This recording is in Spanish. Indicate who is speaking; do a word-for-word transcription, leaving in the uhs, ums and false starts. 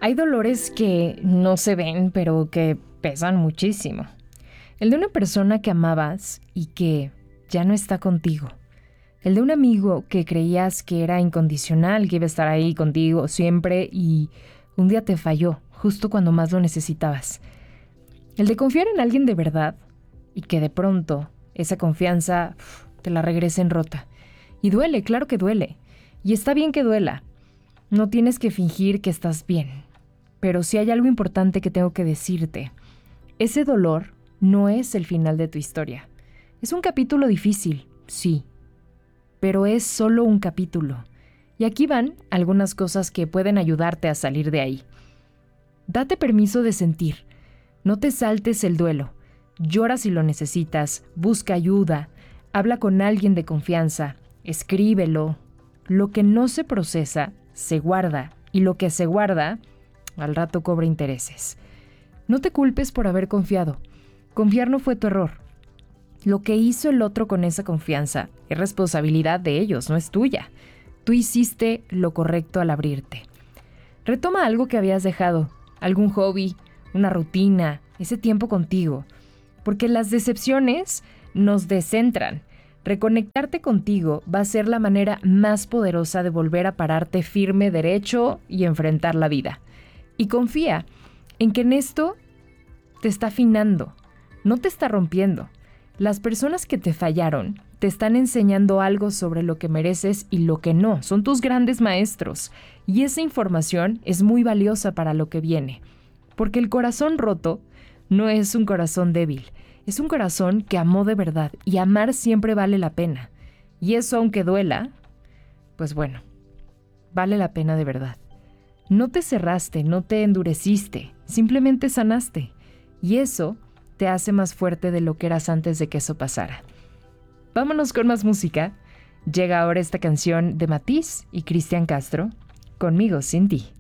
Speaker 1: Hay dolores que no se ven, pero que pesan muchísimo. El de una persona que amabas y que ya no está contigo. El de un amigo que creías que era incondicional, que iba a estar ahí contigo siempre y un día te falló, justo cuando más lo necesitabas. El de confiar en alguien de verdad y que de pronto esa confianza uf, te la regresen rota. Y duele, claro que duele. Y está bien que duela. No tienes que fingir que estás bien. Pero sí hay algo importante que tengo que decirte. Ese dolor no es el final de tu historia. Es un capítulo difícil, sí. Pero es solo un capítulo. Y aquí van algunas cosas que pueden ayudarte a salir de ahí. Date permiso de sentir. No te saltes el duelo. Llora si lo necesitas. Busca ayuda. Habla con alguien de confianza. Escríbelo. Lo que no se procesa, se guarda. Y lo que se guarda, al rato cobra intereses. No te culpes por haber confiado. Confiar no fue tu error. Lo que hizo el otro con esa confianza es responsabilidad de ellos, no es tuya. Tú hiciste lo correcto al abrirte. Retoma algo que habías dejado, algún hobby, una rutina, ese tiempo contigo. Porque las decepciones nos descentran. Reconectarte contigo va a ser la manera más poderosa de volver a pararte firme, derecho y enfrentar la vida. Y confía en que en esto te está afinando, no te está rompiendo. Las personas que te fallaron te están enseñando algo sobre lo que mereces y lo que no. Son tus grandes maestros. Y esa información es muy valiosa para lo que viene. Porque el corazón roto no es un corazón débil. Es un corazón que amó de verdad. Y amar siempre vale la pena. Y eso, aunque duela, pues bueno, vale la pena de verdad. No te cerraste, no te endureciste. Simplemente sanaste. Y eso te hace más fuerte de lo que eras antes de que eso pasara. Vámonos con más música. Llega ahora esta canción de Matiz y Cristian Castro, Conmigo sin ti.